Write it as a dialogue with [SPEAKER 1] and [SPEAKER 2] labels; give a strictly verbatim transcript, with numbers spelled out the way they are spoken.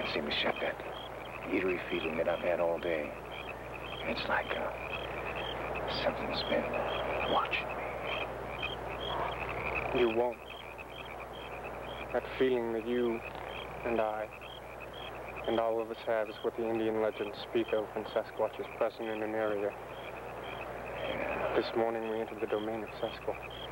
[SPEAKER 1] See, Monsieur, that eerie feeling that I've had all day. It's like uh, something's been watching me.
[SPEAKER 2] You won't. That feeling that you and I and all of us have is what the Indian legends speak of when Sasquatch is present in an area. This morning we entered the domain of Sasquatch.